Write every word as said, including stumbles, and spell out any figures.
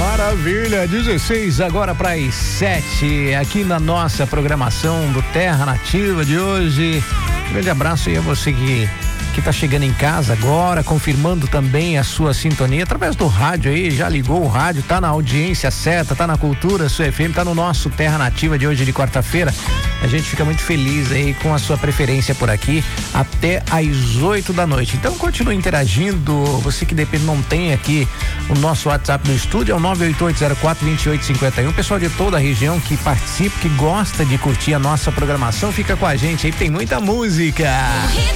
Maravilha, dezesseis agora para as sete, aqui na nossa programação do Terra Nativa de hoje. Um grande abraço aí a você que que tá chegando em casa agora, confirmando também a sua sintonia através do rádio aí, já ligou o rádio, tá na audiência certa, tá na Cultura Sua F M, tá no nosso Terra Nativa de hoje de quarta-feira. A gente fica muito feliz aí com a sua preferência por aqui até às oito da noite. Então continue interagindo, você que depende não tem aqui o nosso WhatsApp no estúdio, é o nove oito oito zero quatro dois oito cinco um. O pessoal de toda a região que participa, que gosta de curtir a nossa programação, fica com a gente aí, tem muita música.